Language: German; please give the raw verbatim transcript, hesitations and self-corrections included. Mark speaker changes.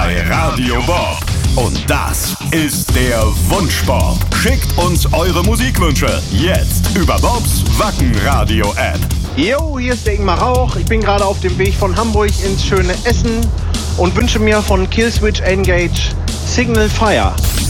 Speaker 1: bei Radio Bob. Und das ist der Wunschbob. Schickt uns eure Musikwünsche jetzt über Bobs Wacken-Radio-App.
Speaker 2: Jo, hier ist der Ingmar Rauch. Ich bin gerade auf dem Weg von Hamburg ins schöne Essen und wünsche mir von Killswitch Engage Signal Fire.